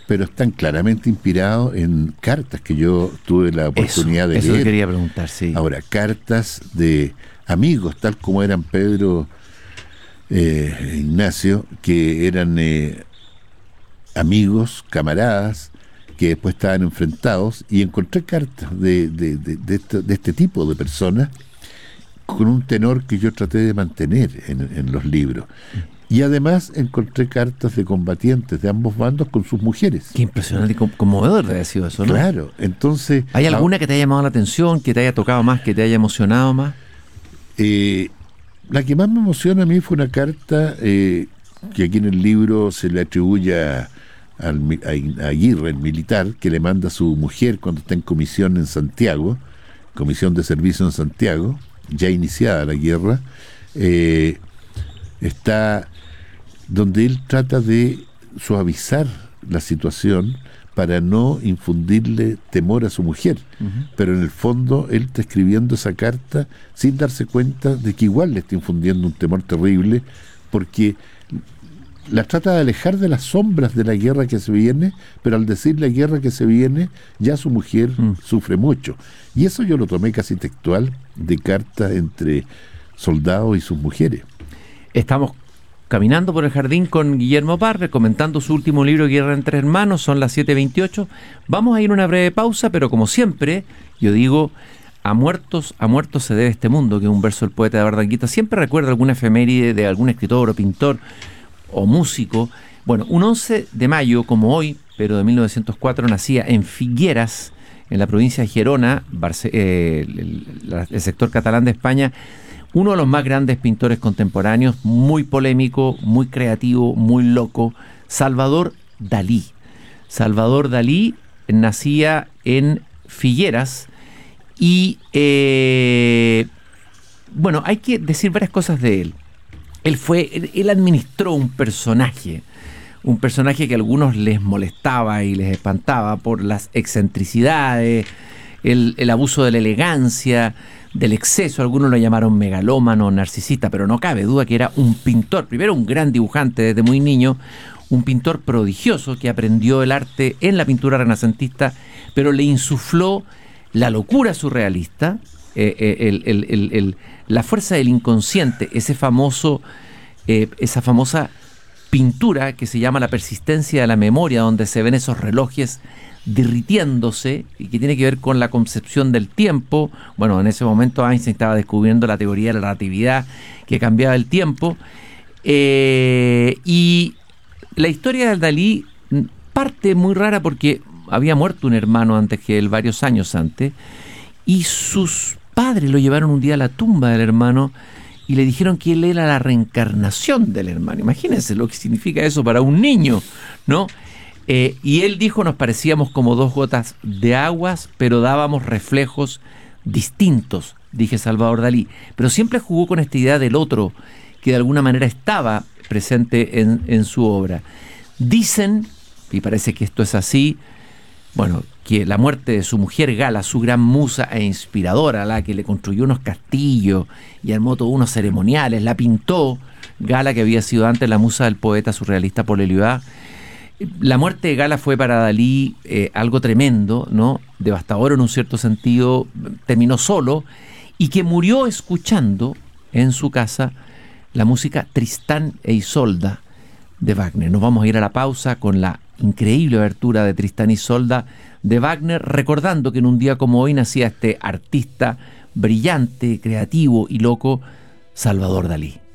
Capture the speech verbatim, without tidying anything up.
pero están claramente inspirados en cartas que yo tuve la oportunidad eso, de eso leer. Eso quería preguntar, sí. Ahora, cartas de amigos, tal como eran Pedro e Ignacio, que eran eh, amigos, camaradas, que después estaban enfrentados, y encontré cartas de, de, de, de, este, de este tipo de personas con un tenor que yo traté de mantener en, en los libros. Y además encontré cartas de combatientes de ambos bandos con sus mujeres. Qué impresionante y conmovedor debe haber sido eso, ¿no? Claro, entonces... ¿Hay alguna no, que te haya llamado la atención, que te haya tocado más, que te haya emocionado más? Eh, la que más me emociona a mí fue una carta eh, que aquí en el libro se le atribuye a, a, a Aguirre, el militar, que le manda a su mujer cuando está en comisión en Santiago, comisión de servicio en Santiago, ya iniciada la guerra, eh, está donde él trata de suavizar la situación para no infundirle temor a su mujer, uh-huh. pero en el fondo él está escribiendo esa carta sin darse cuenta de que igual le está infundiendo un temor terrible, porque la trata de alejar de las sombras de la guerra que se viene, pero al decir la guerra que se viene, ya su mujer uh-huh. sufre mucho. Y eso yo lo tomé casi textual de carta entre soldados y sus mujeres. Estamos caminando por el jardín con Guillermo Parre, comentando su último libro, Guerra entre Hermanos. Son las siete veintiocho. Vamos a ir a una breve pausa, pero como siempre, yo digo, a muertos, a muertos se debe este mundo, que es un verso del poeta de Barranquita. Siempre recuerda alguna efeméride de algún escritor o pintor o músico. Bueno, un once de mayo, como hoy, pero de mil novecientos cuatro, nacía en Figueras, en la provincia de Gerona, Barce- eh, el, el sector catalán de España, uno de los más grandes pintores contemporáneos, muy polémico, muy creativo, muy loco, Salvador Dalí. Salvador Dalí nacía en Figueras y, eh, bueno, hay que decir varias cosas de él. Él fue, él, él administró un personaje, un personaje que a algunos les molestaba y les espantaba por las excentricidades, el, el abuso de la elegancia, del exceso. Algunos lo llamaron megalómano, narcisista, pero no cabe duda que era un pintor, primero un gran dibujante desde muy niño, un pintor prodigioso que aprendió el arte en la pintura renacentista, pero le insufló la locura surrealista, eh, eh, el, el, el, el, la fuerza del inconsciente, ese famoso, eh, esa famosa pintura que se llama La persistencia de la memoria, donde se ven esos relojes derritiéndose y que tiene que ver con la concepción del tiempo. Bueno, en ese momento Einstein estaba descubriendo la teoría de la relatividad que cambiaba el tiempo, eh, y la historia de Dalí parte muy rara porque había muerto un hermano antes que él, varios años antes, y sus padres lo llevaron un día a la tumba del hermano y le dijeron que él era la reencarnación del hermano. Imagínense lo que significa eso para un niño, ¿no? Eh, y él dijo, nos parecíamos como dos gotas de aguas, pero dábamos reflejos distintos, dije Salvador Dalí. Pero siempre jugó con esta idea del otro, que de alguna manera estaba presente en, en su obra. Dicen, y parece que esto es así, bueno, que la muerte de su mujer Gala, su gran musa e inspiradora, la que le construyó unos castillos y armó todos unos ceremoniales, la pintó, Gala, que había sido antes la musa del poeta surrealista Paul Éluard. La muerte de Gala fue para Dalí eh, algo tremendo, ¿no? Devastador en un cierto sentido, terminó solo, y que murió escuchando en su casa la música Tristán e Isolda de Wagner. Nos vamos a ir a la pausa con la increíble abertura de Tristán y Isolda de Wagner, recordando que en un día como hoy nacía este artista brillante, creativo y loco, Salvador Dalí.